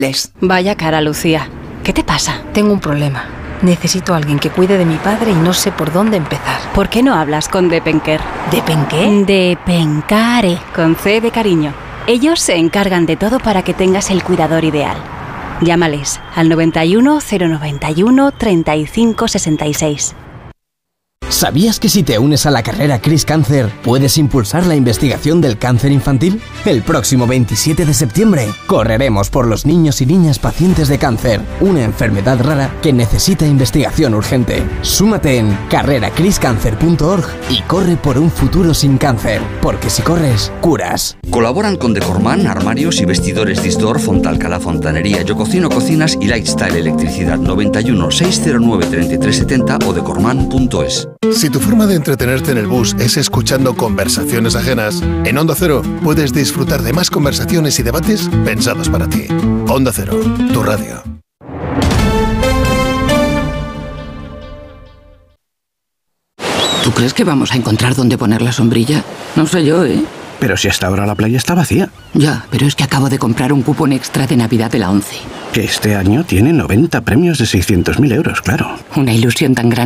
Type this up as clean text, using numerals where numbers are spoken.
Vaya cara, Lucía. ¿Qué te pasa? Tengo un problema. Necesito a alguien que cuide de mi padre y no sé por dónde empezar. ¿Por qué no hablas con Depenker? ¿Depenqué? Depencare, con C de cariño. Ellos se encargan de todo para que tengas el cuidador ideal. Llámales al 91 091 35 66. ¿Sabías que si te unes a la carrera Cris Cáncer puedes impulsar la investigación del cáncer infantil? El próximo 27 de septiembre correremos por los niños y niñas pacientes de cáncer, una enfermedad rara que necesita investigación urgente. Súmate en carreracriscancer.org y corre por un futuro sin cáncer, porque si corres, curas. Colaboran con Decorman, armarios y vestidores Disdor, Fontalcala Fontanería, Yo Cocino Cocinas y Lifestyle Electricidad. 91 609 3370 o decorman.es. Si tu forma de entretenerte en el bus es escuchando conversaciones ajenas, en Onda Cero puedes disfrutar de más conversaciones y debates pensados para ti. Onda Cero, tu radio. ¿Tú crees que vamos a encontrar dónde poner la sombrilla? No sé yo, ¿eh? Pero si hasta ahora la playa está vacía. Ya, pero es que acabo de comprar un cupón extra de Navidad de la 11. Que este año tiene 90 premios de 600.000 euros, claro. Una ilusión tan grande.